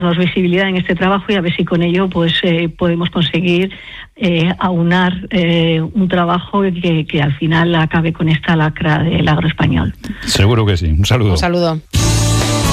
visibilidad en este trabajo y a ver si con ello pues podemos conseguir aunar un trabajo que al final acabe con esta lacra del agro español. Seguro que sí. Un saludo. Un saludo.